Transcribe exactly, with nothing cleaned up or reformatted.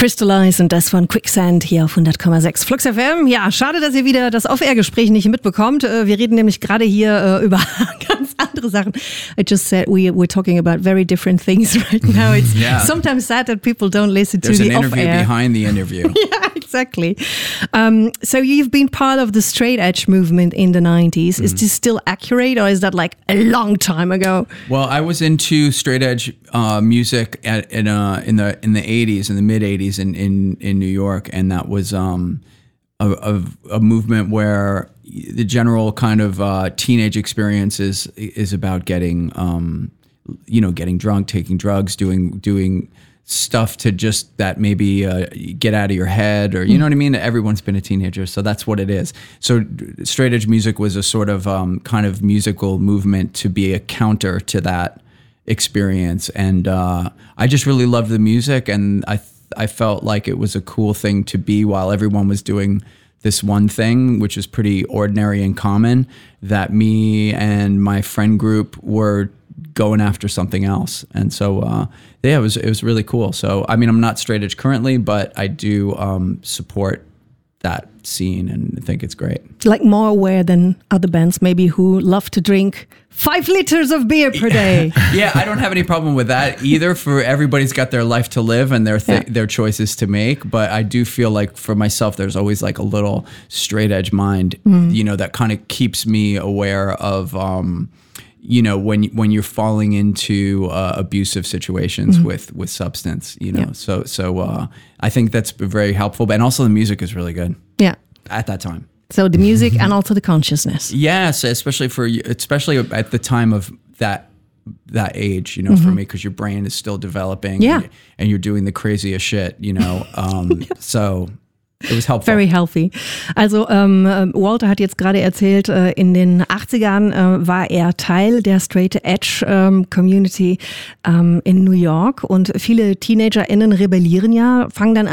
Crystallize und das von Quicksand hier auf hundert Komma sechs Flux F M. Ja, schade, dass ihr wieder das Off-Air-Gespräch nicht mitbekommt. Wir reden nämlich gerade hier über ganz andere Sachen. I just said we, we're talking about very different things right now. It's yeah. sometimes sad that people don't listen There's to the Off-Air. Off-Air. There's an interview behind the interview. Yeah, exactly. Um, so you've been part of the straight edge movement in the nineties. Mm-hmm. Is this still accurate or is that like a long time ago? Well, I was into straight edge uh, music at, in, uh, in the in the eighties, in the mid eighties in, in, in New York, and that was um, a, a, a movement where the general kind of uh, teenage experience is, is about getting, um, you know, getting drunk, taking drugs, doing doing stuff to just that maybe uh, get out of your head, or you know what I mean? Everyone's been a teenager, so that's what it is. So straight edge music was a sort of um, kind of musical movement to be a counter to that experience, and uh, I just really loved the music, and I th- I felt like it was a cool thing to be while everyone was doing this one thing, which is pretty ordinary and common, that me and my friend group were going after something else. And so, uh, yeah, it was it was really cool. So, I mean, I'm not straight edge currently, but I do um, support that scene and think it's great. Like more aware than other bands maybe who love to drink five liters of beer per day. Yeah, I don't have any problem with that either. For everybody's got their life to live and their th- yeah. their choices to make. But I do feel like for myself, there's always like a little straight edge mind, mm. you know, that kind of keeps me aware of, um, you know, when when you're falling into uh, abusive situations mm-hmm. with with substance, you know. Yeah. So so uh, I think that's very helpful. And also the music is really good. Yeah. At that time. So the music and also the consciousness. Yes, especially for especially at the time of that that age, you know, mm-hmm. for me, because your brain is still developing. Yeah. And, and you're doing the craziest shit, you know. Um, yeah. So it was helpful. Very healthy. Also ähm, Walter hat jetzt gerade erzählt, äh, in den achtzigern äh, war er Teil der Straight Edge ähm, Community ähm, in New York und viele TeenagerInnen rebellieren ja, fangen dann